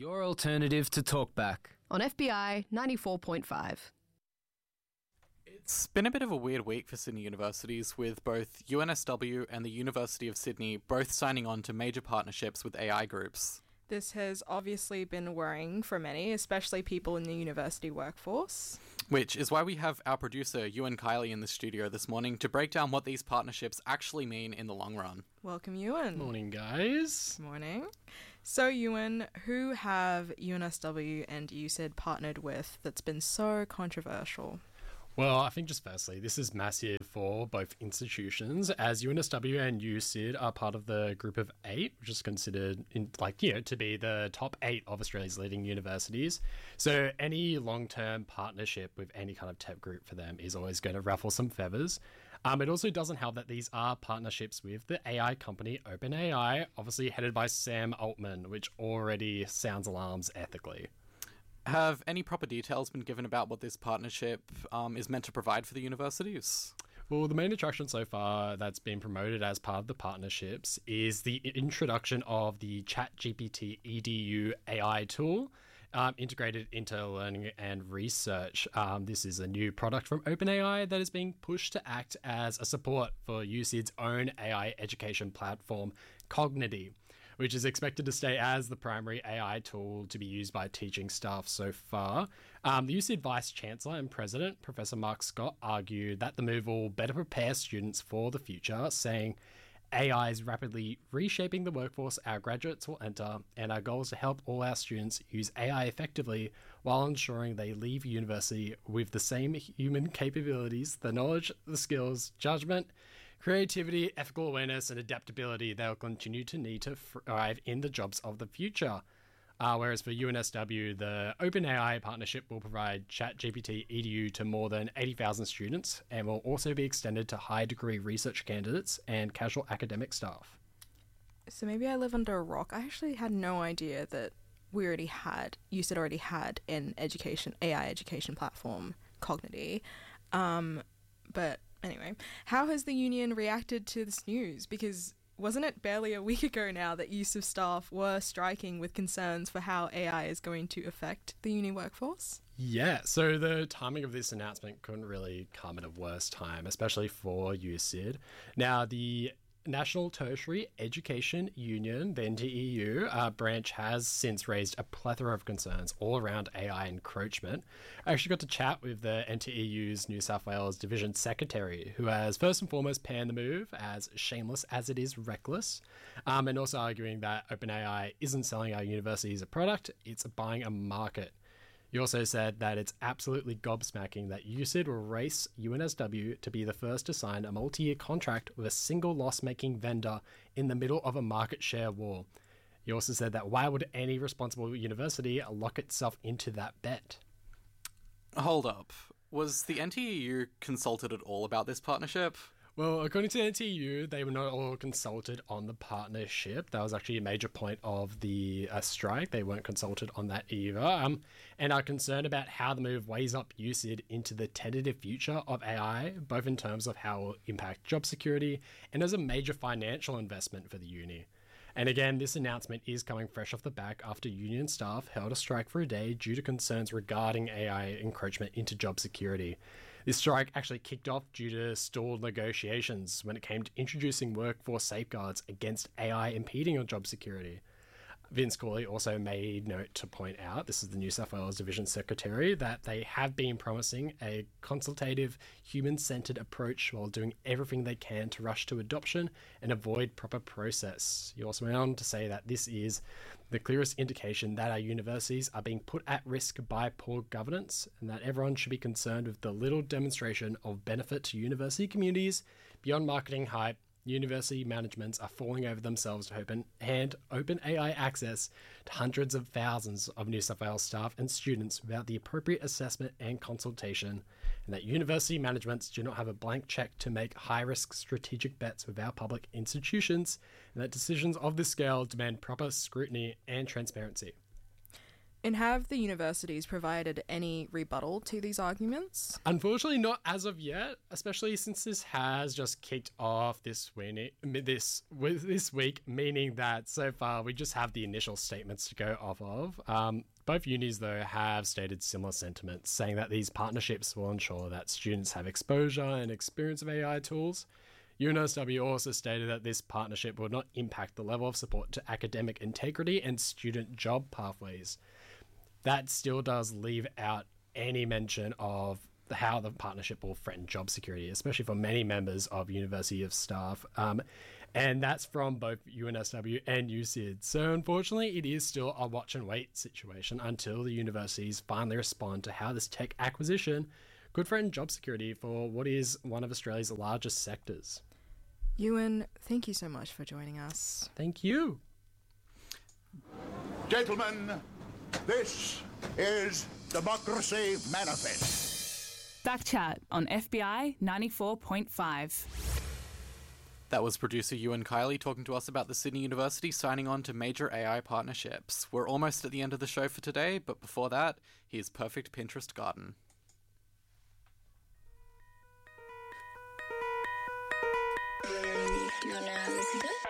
Your alternative to Talkback. On FBI 94.5. It's been a bit of a weird week for Sydney universities, with both UNSW and the University of Sydney both signing on to major partnerships with AI groups. This has obviously been worrying for many, especially people in the university workforce. Which is why we have our producer, Ewan Kiley, in the studio this morning to break down what these partnerships actually mean in the long run. Welcome, Ewan. Morning, guys. Morning. So, Ewan, who have UNSW and USyd partnered with that's been so controversial? Well, I think just firstly, this is massive for both institutions, as UNSW and USyd are part of the group of 8, which is considered to be the top 8 of Australia's leading universities. So any long-term partnership with any kind of tech group for them is always going to ruffle some feathers. It also doesn't help that these are partnerships with the AI company OpenAI, obviously headed by Sam Altman, which already sounds alarms ethically. Have any proper details been given about what this partnership is meant to provide for the universities? Well, the main attraction so far that's been promoted as part of the partnerships is the introduction of the ChatGPT EDU AI tool integrated into learning and research. This is a new product from OpenAI that is being pushed to act as a support for USyd's own AI education platform, Cognity, which is expected to stay as the primary AI tool to be used by teaching staff so far. The USyd Vice Chancellor and President, Professor Mark Scott, argued that the move will better prepare students for the future, saying, AI is rapidly reshaping the workforce our graduates will enter, and our goal is to help all our students use AI effectively while ensuring they leave university with the same human capabilities, the knowledge, the skills, judgment, creativity, ethical awareness, and adaptability they'll continue to need to thrive in the jobs of the future. Whereas for UNSW, the OpenAI partnership will provide ChatGPT EDU to more than 80,000 students and will also be extended to high-degree research candidates and casual academic staff. So maybe I live under a rock. I actually had no idea that USyd already had an AI education platform, Cognity. But anyway, how has the union reacted to this news? Because wasn't it barely a week ago now that USyd staff were striking with concerns for how AI is going to affect the uni workforce? Yeah, so the timing of this announcement couldn't really come at a worse time, especially for USyd. Now, the National Tertiary Education Union, the NTEU, branch has since raised a plethora of concerns all around AI encroachment. I actually got to chat with the NTEU's New South Wales Division Secretary, who has first and foremost panned the move as shameless as it is reckless, and also arguing that OpenAI isn't selling our university as a product, it's buying a market. He also said that it's absolutely gobsmacking that USyd will race UNSW to be the first to sign a multi-year contract with a single loss-making vendor in the middle of a market share war. He also said that why would any responsible university lock itself into that bet? Hold up. Was the NTEU consulted at all about this partnership? Well, according to NTU, they were not all consulted on the partnership. That was actually a major point of the strike. They weren't consulted on that either, and are concerned about how the move weighs up USyd into the tentative future of AI, both in terms of how it will impact job security and as a major financial investment for the uni. And again, this announcement is coming fresh off the back after union staff held a strike for a day due to concerns regarding AI encroachment into job security. This strike actually kicked off due to stalled negotiations when it came to introducing workforce safeguards against AI impeding on job security. Vince Corley also made note to point out, this is the New South Wales Division Secretary, that they have been promising a consultative, human-centred approach while doing everything they can to rush to adoption and avoid proper process. He also went on to say that this is the clearest indication that our universities are being put at risk by poor governance, and that everyone should be concerned with the little demonstration of benefit to university communities beyond marketing hype. University managements are falling over themselves to hand open AI access to hundreds of thousands of New South Wales staff and students without the appropriate assessment and consultation, and that university managements do not have a blank check to make high-risk strategic bets with our public institutions, and that decisions of this scale demand proper scrutiny and transparency. And have the universities provided any rebuttal to these arguments? Unfortunately, not as of yet, especially since this has just kicked off this week, meaning that so far we just have the initial statements to go off of. Both unis, though, have stated similar sentiments, saying that these partnerships will ensure that students have exposure and experience of AI tools. UNSW also stated that this partnership will not impact the level of support to academic integrity and student job pathways. That still does leave out any mention of how the partnership will threaten job security, especially for many members of University of staff. And that's from both UNSW and USyd. So unfortunately, it is still a watch and wait situation until the universities finally respond to how this tech acquisition could threaten job security for what is one of Australia's largest sectors. Ewan, thank you so much for joining us. Thank you. Gentlemen, this is Democracy Manifest. Backchat on FBI 94.5. That was producer Ewan Kiley talking to us about the Sydney University signing on to major AI partnerships. We're almost at the end of the show for today, but before that, here's Perfect Pinterest Garden. Do you wanna listen to it?